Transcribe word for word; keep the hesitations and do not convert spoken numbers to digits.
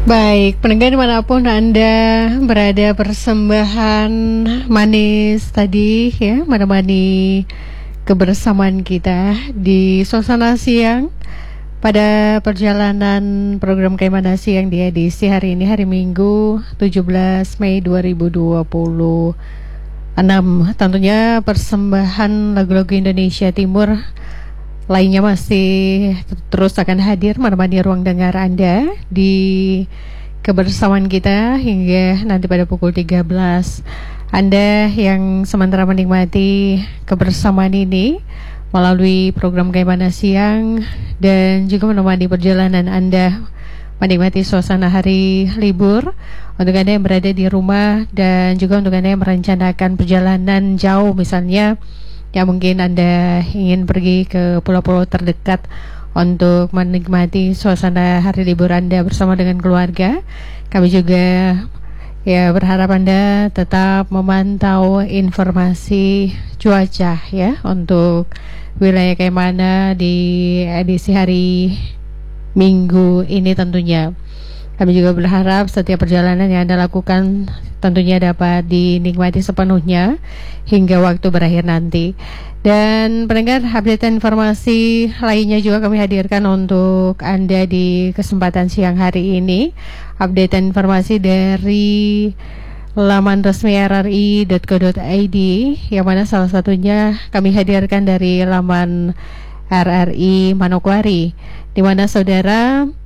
Baik, pendengar dimanapun Anda berada, persembahan manis tadi ya menemani kebersamaan kita di suasana siang pada perjalanan program Kemana Siang di edisi hari ini, hari Minggu tujuh belas Mei dua ribu dua puluh enam. Tentunya persembahan lagu-lagu Indonesia Timur lainnya masih terus akan hadir menemani ruang dengar Anda di kebersamaan kita hingga nanti pada pukul tiga belas. Anda yang sementara menikmati kebersamaan ini melalui program Kemana Siang dan juga menemani perjalanan Anda menikmati suasana hari libur, untuk Anda yang berada di rumah dan juga untuk Anda yang merencanakan perjalanan jauh, misalnya ya mungkin Anda ingin pergi ke pulau-pulau terdekat untuk menikmati suasana hari libur Anda bersama dengan keluarga. Kami juga ya berharap Anda tetap memantau informasi cuaca ya untuk wilayah kayak mana di edisi hari Minggu ini tentunya. Kami juga berharap setiap perjalanan yang Anda lakukan tentunya dapat dinikmati sepenuhnya hingga waktu berakhir nanti. Dan pendengar, update informasi lainnya juga kami hadirkan untuk Anda di kesempatan siang hari ini. Update informasi dari laman resmi r r i dot co dot i d, yang mana salah satunya kami hadirkan dari laman R R I Manokwari, di mana saudara